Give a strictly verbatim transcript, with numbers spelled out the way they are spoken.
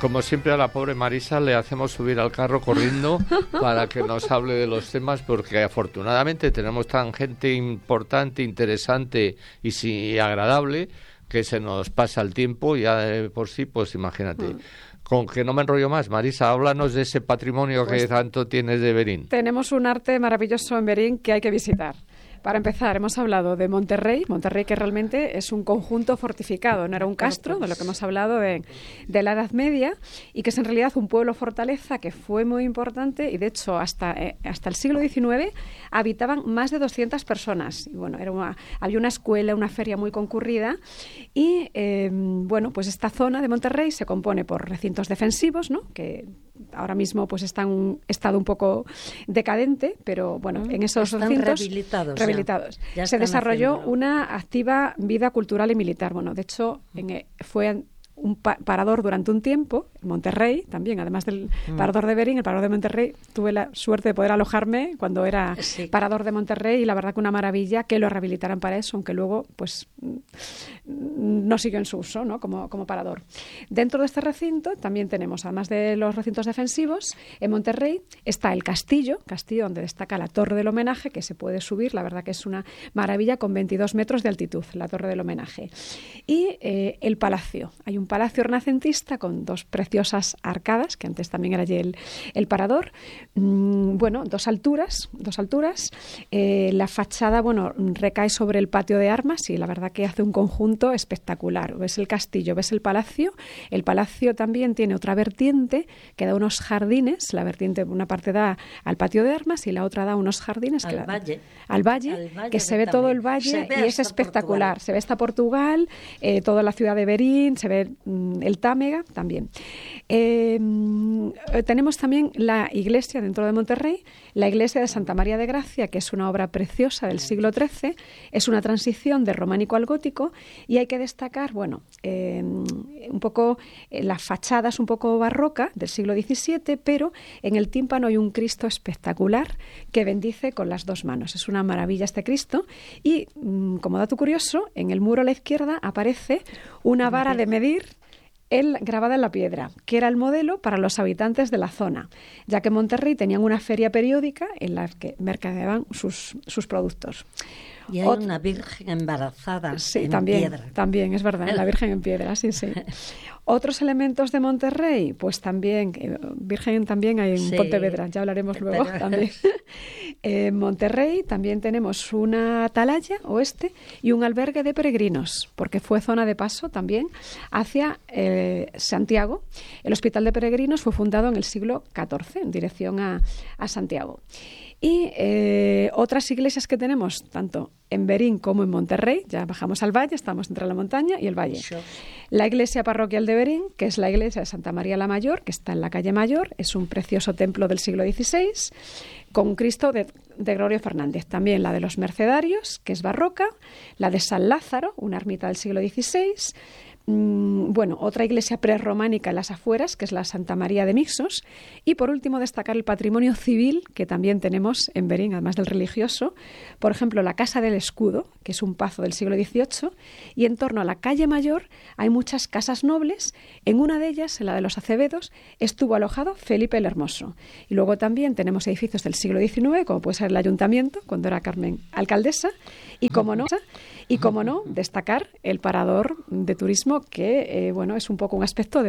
como siempre a la pobre Marisa le hacemos subir al carro corriendo para que nos hable de los temas, porque afortunadamente tenemos tan gente importante, interesante y sí, agradable, que se nos pasa el tiempo ya de por sí, pues imagínate. Mm. Con que no me enrollo más, Marisa, háblanos de ese patrimonio pues, que tanto tienes de Verín. Tenemos un arte maravilloso en Verín que hay que visitar. Para empezar, hemos hablado de Monterrey, Monterrey que realmente es un conjunto fortificado, no era un castro, de lo que hemos hablado de, de la Edad Media, y que es en realidad un pueblo fortaleza que fue muy importante y de hecho hasta, eh, hasta el siglo diecinueve habitaban más de doscientas personas. Y bueno, era una, había una escuela, una feria muy concurrida y eh, bueno, pues esta zona de Monterrey se compone por recintos defensivos, ¿no? Que ahora mismo pues está en un estado un poco decadente, pero bueno, en esos están recintos rehabilitados. rehabilitados. Ya se desarrolló haciendo. una activa vida cultural y militar. Bueno, de hecho, en, fue un pa- parador durante un tiempo, en Monterrey también, además del mm. parador de Verín, el parador de Monterrey, tuve la suerte de poder alojarme cuando era sí. parador de Monterrey y la verdad que una maravilla que lo rehabilitaran para eso, aunque luego pues no siguió en su uso, ¿no? como, como parador. Dentro de este recinto también tenemos, además de los recintos defensivos, en Monterrey está el castillo, castillo donde destaca la Torre del Homenaje, que se puede subir, la verdad que es una maravilla, con veintidós metros de altitud, la Torre del Homenaje. Y eh, el palacio, hay un Un palacio renacentista con dos preciosas arcadas, que antes también era allí el, el parador. Mm, bueno, dos alturas, dos alturas. Eh, la fachada, bueno, recae sobre el patio de armas y la verdad que hace un conjunto espectacular. Ves el castillo, ves el palacio. El palacio también tiene otra vertiente que da unos jardines. La vertiente, una parte da al patio de armas y la otra da unos jardines. Al que valle. Al valle, al valle que se ve todo el valle y es espectacular. Portugal. Se ve hasta Portugal, eh, toda la ciudad de Verín, se ve el Támega también. Eh, tenemos también la iglesia dentro de Monterrey, la iglesia de Santa María de Gracia, que es una obra preciosa del siglo trece, es una transición de románico al gótico y hay que destacar, bueno, eh, un poco eh, la fachada es un poco barroca del siglo diecisiete, pero en el tímpano hay un Cristo espectacular que bendice con las dos manos. Es una maravilla este Cristo y, mm, como dato curioso, en el muro a la izquierda aparece una vara de medir el, grabada en la piedra, que era el modelo para los habitantes de la zona, ya que en Monterrey tenían una feria periódica en la que mercadeaban sus, sus productos. Y hay Ot- una virgen embarazada sí, en también, piedra. También, es verdad, la virgen en piedra, sí, sí. Otros elementos de Monterrey, pues también, eh, virgen también hay en sí, Pontevedra, ya hablaremos luego pero... también. En Monterrey también tenemos una atalaya oeste y un albergue de peregrinos, porque fue zona de paso también hacia eh, Santiago. El Hospital de Peregrinos fue fundado en el siglo catorce, en dirección a, a Santiago. Y eh, otras iglesias que tenemos, tanto en Verín como en Monterrey, ya bajamos al valle, estamos entre la montaña y el valle. La iglesia parroquial de Verín, que es la iglesia de Santa María la Mayor, que está en la calle Mayor, es un precioso templo del siglo dieciséis, con un Cristo de, de Gregorio Fernández. También la de los Mercedarios, que es barroca, la de San Lázaro, una ermita del siglo dieciséis, bueno, otra iglesia prerrománica en las afueras, que es la Santa María de Mixos, y por último destacar el patrimonio civil que también tenemos en Verín, además del religioso, por ejemplo la Casa del Escudo, que es un pazo del siglo dieciocho, y en torno a la calle Mayor hay muchas casas nobles. En una de ellas, en la de los Acevedos, estuvo alojado Felipe el Hermoso, y luego también tenemos edificios del siglo diecinueve, como puede ser el Ayuntamiento, cuando era Carmen alcaldesa, y como no, y como no destacar el parador de turismo que, eh, bueno, es un poco un aspecto de